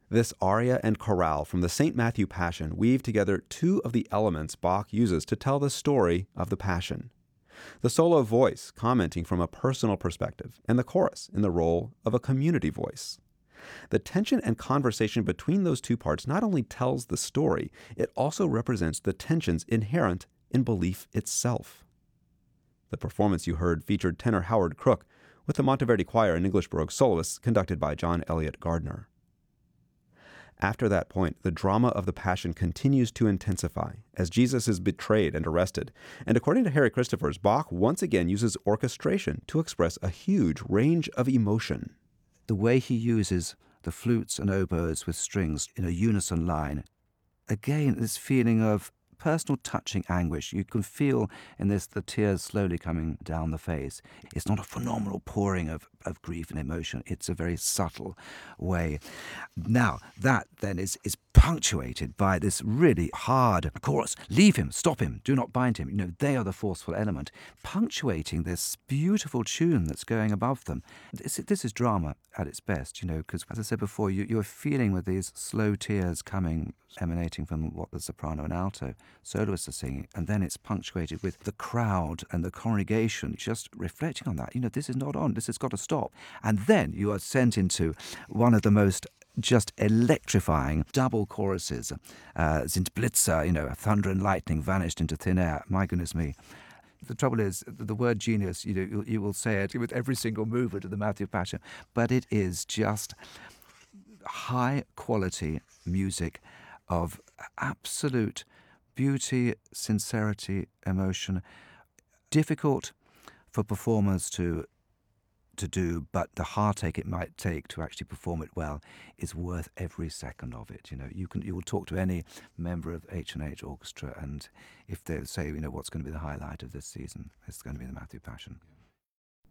This aria and chorale from the St. Matthew Passion weave together two of the elements Bach uses to tell the story of the Passion. The solo voice commenting from a personal perspective, and the chorus in the role of a community voice. The tension and conversation between those two parts not only tells the story, it also represents the tensions inherent in belief itself. The performance you heard featured tenor Howard Crook with the Monteverdi Choir and English Baroque soloists conducted by John Elliott Gardner. After that point, the drama of the Passion continues to intensify as Jesus is betrayed and arrested, and according to Harry Christophers, Bach once again uses orchestration to express a huge range of emotion. The way he uses the flutes and oboes with strings in a unison line, again, this feeling of personal touching anguish. You can feel in this the tears slowly coming down the face. It's not a phenomenal pouring of grief and emotion. It's a very subtle way. Now, that then is punctuated by this really hard chorus. Leave him, stop him, do not bind him. You know, they are the forceful element, punctuating this beautiful tune that's going above them. This is drama at its best, you know, because as I said before, you're feeling with these slow tears coming, emanating from what the soprano and alto soloists are singing, and then it's punctuated with the crowd and the congregation just reflecting on that. You know, this is not on, this has got to stop. And then you are sent into one of the most just electrifying double choruses. Sind Blitzer, you know, thunder and lightning vanished into thin air. My goodness me. The trouble is, the word genius, you know, you will say it with every single movement of the Matthew Passion, but it is just high quality music of absolute beauty, sincerity, emotion. Difficult for performers to do, but the heartache it might take to actually perform it well is worth every second of it. You know, you will talk to any member of H&H Orchestra, and if they say, you know, what's going to be the highlight of this season, it's going to be the Matthew Passion.